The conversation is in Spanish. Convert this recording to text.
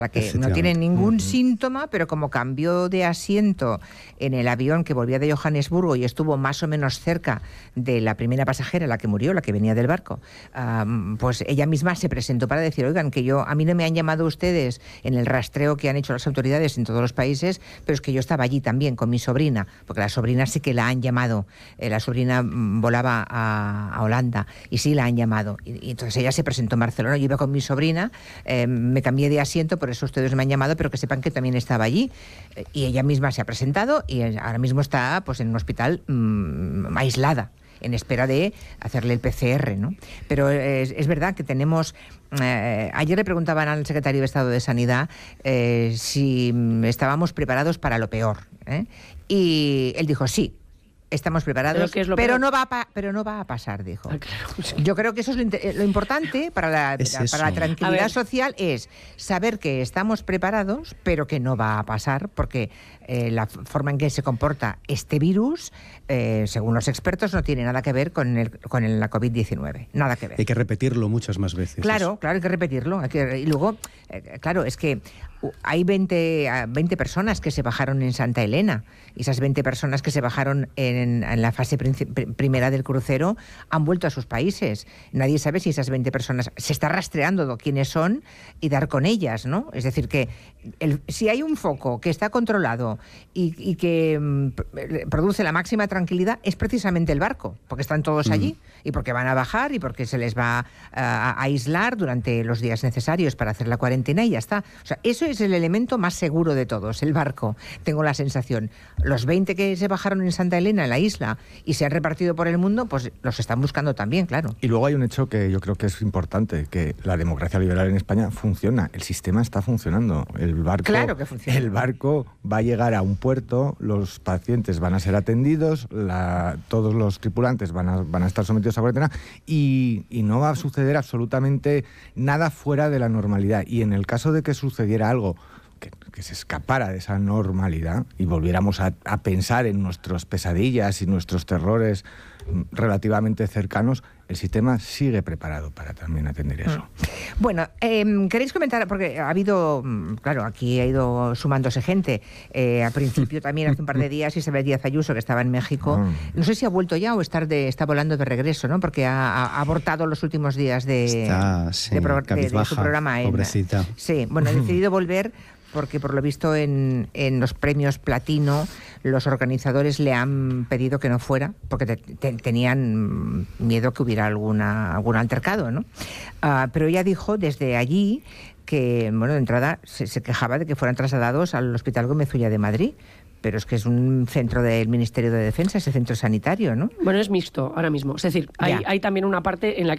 que no tiene ningún síntoma, pero como cambió de asiento en el avión que volvía de Johannesburgo y estuvo más o menos cerca de la primera pasajera, la que murió, la que venía del barco, pues ella misma se presentó para decir, oigan, que a mí no me han llamado ustedes en el rastreo que han hecho las autoridades en todos los países, pero es que yo estaba allí también con mi sobrina, porque la sobrina sí que la han llamado, la sobrina volaba a Holanda y sí la han llamado, y entonces ella se presentó en Barcelona, yo iba con mi sobrina, me cambié de asiento, por eso ustedes me han llamado, pero que sepan que también estaba allí. Y ella misma se ha presentado y ahora mismo está pues en un hospital aislada, en espera de hacerle el PCR, ¿no? Pero es verdad que tenemos... ayer le preguntaban al secretario de Estado de Sanidad si estábamos preparados para lo peor, y él dijo sí. Estamos preparados, pero no va a pasar, dijo. Claro. Yo creo que eso es lo importante para la tranquilidad social, es saber que estamos preparados, pero que no va a pasar, porque la forma en que se comporta este virus, según los expertos, no tiene nada que ver con la COVID-19. Nada que ver. Hay que repetirlo muchas más veces. Claro, hay que repetirlo. Y luego, claro, es que hay 20 personas que se bajaron en Santa Elena. Y esas 20 personas que se bajaron en la fase primera del crucero han vuelto a sus países. Nadie sabe si esas 20 personas... Se está rastreando quiénes son y dar con ellas, ¿no? Es decir, que si hay un foco que está controlado y que produce la máxima tranquilidad, es precisamente el barco, porque están todos allí y porque van a bajar y porque se les va a aislar durante los días necesarios para hacer la cuarentena y ya está. O sea, eso es el elemento más seguro de todos, el barco, tengo la sensación. Los 20 que se bajaron en Santa Elena, en la isla, y se han repartido por el mundo, pues los están buscando también, claro. Y luego hay un hecho que yo creo que es importante, que la democracia liberal en España funciona, el sistema está funcionando. Claro que funciona. El barco va a llegar a un puerto, los pacientes van a ser atendidos, todos los tripulantes van a estar sometidos a cuarentena y no va a suceder absolutamente nada fuera de la normalidad. Y en el caso de que sucediera algo que se escapara de esa normalidad y volviéramos a pensar en nuestras pesadillas y nuestros terrores relativamente cercanos, el sistema sigue preparado para también atender eso. Bueno, ¿queréis comentar? Porque ha habido, claro, aquí ha ido sumándose gente. Al principio también, hace un par de días, Isabel Díaz Ayuso, que estaba en México, no sé si ha vuelto ya o está volando de regreso, ¿no? Porque ha abortado los últimos días de su programa. Pobrecita. Sí, bueno, ha decidido volver porque por lo visto en los premios Platino los organizadores le han pedido que no fuera porque tenían miedo que hubiera algún altercado, ¿no? Pero ella dijo desde allí que, bueno, de entrada se quejaba de que fueran trasladados al Hospital Gómez Ulla de Madrid, pero es que es un centro del Ministerio de Defensa, ese centro sanitario, ¿no? Bueno, es mixto ahora mismo. Es decir, hay también una parte en la que